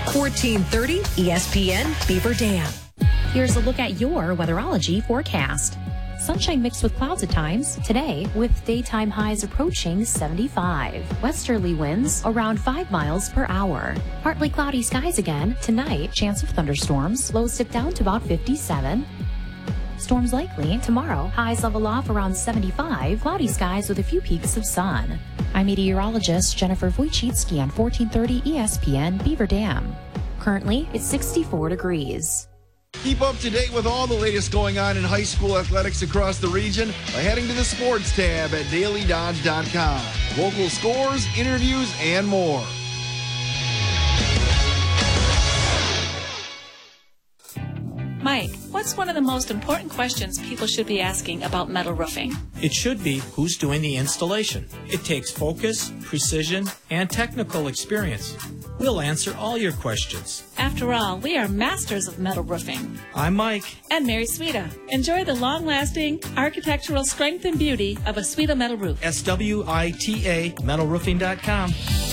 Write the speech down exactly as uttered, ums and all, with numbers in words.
fourteen thirty E S P N Beaver Dam. Here's a look at your weatherology forecast. Sunshine mixed with clouds at times today, with daytime highs approaching seventy-five. Westerly winds around five miles per hour. Partly cloudy skies again tonight. Chance of thunderstorms. Lows dip down to about fifty-seven. Storms likely tomorrow. Highs level off around seventy-five. Cloudy skies with a few peaks of sun. I'm meteorologist Jennifer Wojcicki on fourteen thirty E S P N Beaver Dam. Currently, it's sixty-four degrees. Keep up to date with all the latest going on in high school athletics across the region by heading to the sports tab at daily dodge dot com. Local scores, interviews, and more. Mike, what's one of the most important questions people should be asking about metal roofing? It should be who's doing the installation. It takes focus, precision, and technical experience. We'll answer all your questions. After all, we are masters of metal roofing. I'm Mike. And Mary Swita. Enjoy the long-lasting architectural strength and beauty of a Swita metal roof. S W I T A metal roofing dot com.